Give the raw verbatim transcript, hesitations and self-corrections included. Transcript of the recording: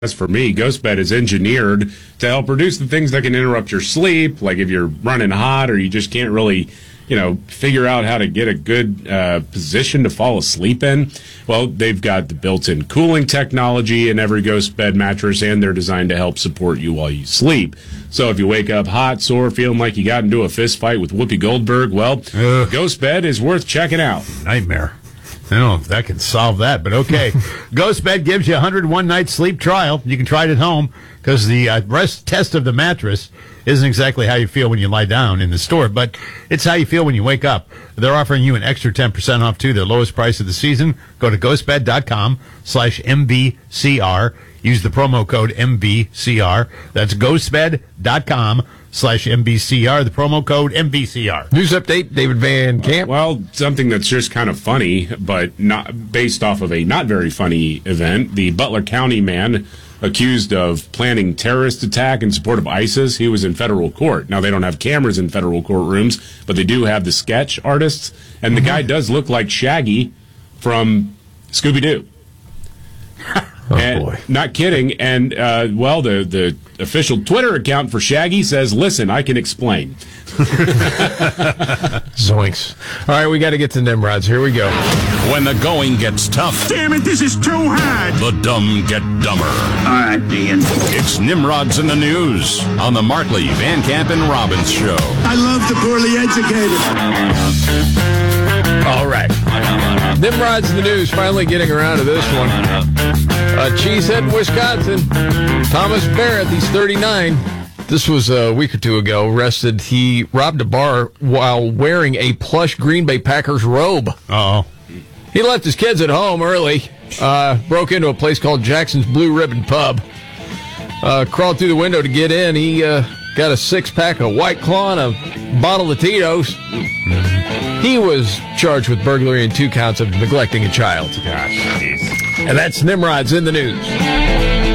As for me, GhostBed is engineered to help reduce the things that can interrupt your sleep, like if you're running hot or you just can't really, you know, figure out how to get a good uh, position to fall asleep in. Well, they've got the built-in cooling technology in every GhostBed mattress, and they're designed to help support you while you sleep. So if you wake up hot, sore, feeling like you got into a fist fight with Whoopi Goldberg, well, Ugh. GhostBed is worth checking out. Nightmare. I don't know if that can solve that, but okay. GhostBed gives you a one hundred one night sleep trial. You can try it at home because the uh, rest test of the mattress isn't exactly how you feel when you lie down in the store, but it's how you feel when you wake up. They're offering you an extra ten percent off, too, their lowest price of the season. Go to ghostbed.com slash MBCR. Use the promo code M B C R. That's ghostbed.com slash M B C R, the promo code M B C R. News update, David Van Camp. Well, something that's just kind of funny, but not based off of a not very funny event. The Butler County man accused of planning terrorist attack in support of ISIS, he was in federal court. Now, they don't have cameras in federal courtrooms, but they do have the sketch artists, and the mm-hmm. guy does look like Shaggy from Scooby-Doo. Oh, and, boy. Not kidding. And, uh, well, the, the official Twitter account for Shaggy says, listen, I can explain. Zoinks. All right, we got to get to Nimrods. Here we go. When the going gets tough. Damn it, this is too hard. The dumb get dumber. All right, Ian. It's Nimrods in the News on the Markley, Van Camp, and Robbins Show. I love the poorly educated. All right. Nimrods in the News, finally getting around to this one. Uh, Cheesehead, Wisconsin. Thomas Barrett, he's thirty-nine. This was a week or two ago. Arrested. He robbed a bar while wearing a plush Green Bay Packers robe. Uh-oh. He left his kids at home early. Uh, broke into a place called Jackson's Blue Ribbon Pub. Uh, crawled through the window to get in. He uh, got a six-pack of White Claw and a bottle of Tito's. He was charged with burglary and two counts of neglecting a child. Gosh, jeez. And that's Nimrods in the News.